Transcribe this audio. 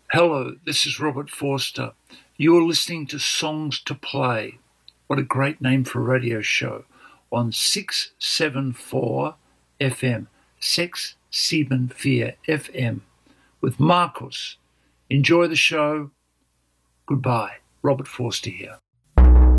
Hello, this is Robert Forster. You are listening to Songs to Play. What a great name for a radio show. On 674 FM, 674 FM, with Marcus. Enjoy the show. Goodbye. Robert Forster here.